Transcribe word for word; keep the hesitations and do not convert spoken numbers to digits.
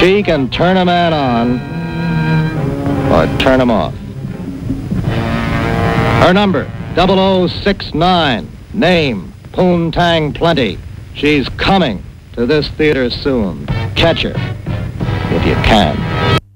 She can turn a man on or turn him off. Her number, double oh six nine. Name, Poontang Plenty. She's coming to this theater soon. Catch her if you can.